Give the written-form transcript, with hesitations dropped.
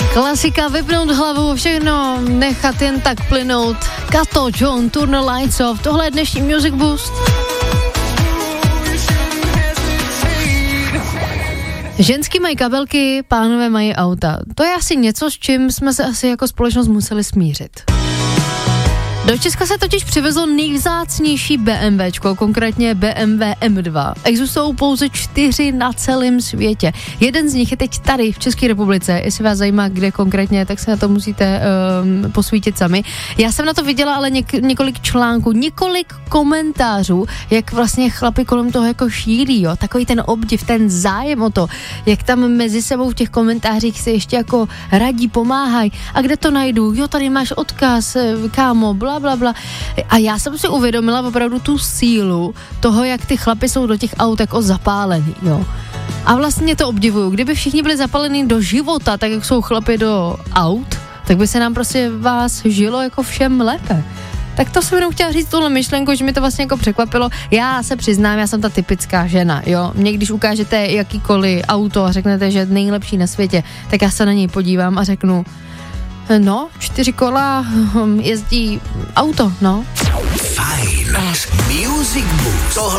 Klasika, vypnout hlavu, všechno nechat jen tak plynout. Kato, John, Turn the Lights Off, tohle je dnešní Music Boost. Ženský mají kabelky, pánové mají auta. To je asi něco, s čím jsme se asi jako společnost museli smířit. Do Česka se totiž přivezlo nejvzácnější BMWčko, konkrétně BMW M2. Existují pouze 4 na celém světě. Jeden z nich je teď tady v České republice. Jestli vás zajímá, kde konkrétně, tak se na to musíte posvítit sami. Já jsem na to viděla ale několik článků, několik komentářů, jak vlastně chlapi kolem toho jako šíří, jo. Takový ten obdiv, ten zájem o to, jak tam mezi sebou v těch komentářích se ještě jako radí, pomáhají. A kde to najdu? Jo, tady máš odkaz, kámo, bla, bla. A já jsem si uvědomila opravdu tu sílu toho, jak ty chlapi jsou do těch aut jako zapálený, jo. A vlastně to obdivuju. Kdyby všichni byli zapálení do života, tak jak jsou chlapi do aut, tak by se nám prostě vás žilo jako všem lépe. Tak to jsem jenom chtěla říct tuhle myšlenku, že mi to vlastně jako překvapilo. Já se přiznám, já jsem ta typická žena, jo. Mně když ukážete jakýkoliv auto a řeknete, že je nejlepší na světě, tak já se na něj podívám a řeknu, no, 4 kola jezdí auto, no. Fajn. Music Boost.